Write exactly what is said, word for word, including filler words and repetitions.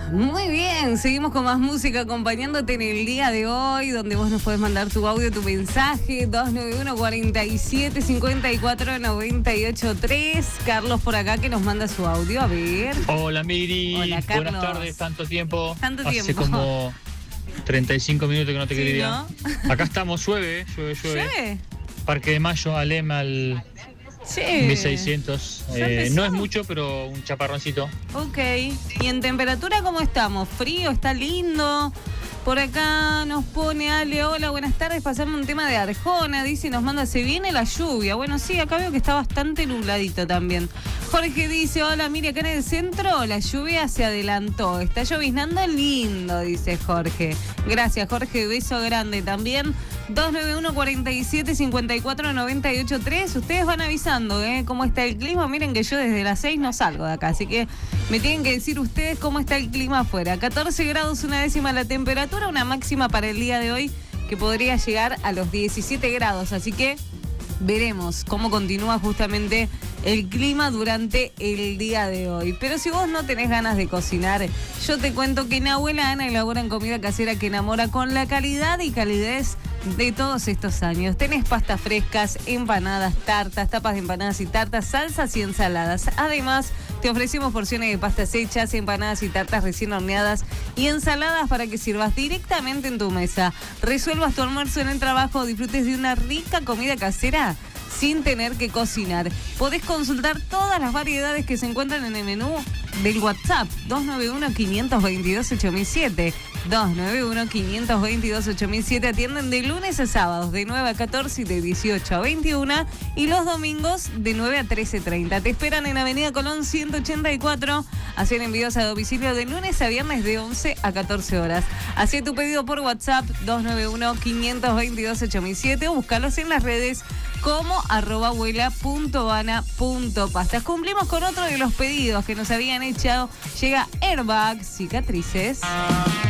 Muy bien, seguimos con más música acompañándote en el día de hoy, donde vos nos podés mandar tu audio, tu mensaje, dos nueve uno, cuatro siete, cinco cuatro, nueve ocho tres. Carlos por acá que nos manda su audio, a ver. Hola Miri, Hola, Carlos. buenas tardes, tanto tiempo. Tanto Hace tiempo. como treinta y cinco minutos que no te Sí, quería. ¿no? Acá estamos, llueve, eh, llueve, llueve. ¿Llueve? Parque de Mayo, Alem al Sí. mil seiscientos. ¿Ya Eh, empezó? no es mucho, pero un chaparroncito. Ok. ¿Y en temperatura cómo estamos? ¿Frío? ¿Está lindo? Por acá nos pone Ale, hola, buenas tardes, pasamos un tema de Arjona, dice, nos manda, se viene la lluvia. Bueno, sí, acá veo que está bastante nubladito también. Jorge dice, hola, mire, acá en el centro la lluvia se adelantó, está lloviznando lindo, dice Jorge. Gracias, Jorge, beso grande también. dos nueve uno, cuatro siete, cinco cuatro, nueve ocho tres. Ustedes van avisando, ¿eh? Cómo está el clima. Miren que yo desde las seis no salgo de acá, así que me tienen que decir ustedes cómo está el clima afuera. catorce grados, una décima la temperatura, una máxima para el día de hoy que podría llegar a los diecisiete grados. Así que veremos cómo continúa justamente el clima durante el día de hoy. Pero si vos no tenés ganas de cocinar, yo te cuento que en Abuela Ana elaboran comida casera que enamora con la calidad y calidez de todos estos años. Tenés pastas frescas, empanadas, tartas, tapas de empanadas y tartas, salsas y ensaladas. Además, te ofrecemos porciones de pastas hechas, empanadas y tartas recién horneadas y ensaladas para que sirvas directamente en tu mesa. Resuelvas tu almuerzo en el trabajo, disfrutes de una rica comida casera sin tener que cocinar. Podés consultar todas las variedades que se encuentran en el menú del WhatsApp dos nueve uno, cinco dos dos, ocho mil siete. dos nueve uno, cinco dos dos, ocho mil siete. Atienden de lunes a sábados de nueve a catorce y de dieciocho a veintiuna y los domingos de nueve a trece treinta. Te esperan en Avenida Colón ciento ochenta y cuatro. Hacen envíos a domicilio de lunes a viernes de once a catorce horas. Hacé tu pedido por WhatsApp dos nueve uno, cinco dos dos, ocho mil siete o búscalos en las redes como arroba abuela punto ana punto pastas. Cumplimos con otro de los pedidos que nos habían hecho. Llega Airbag Cicatrices.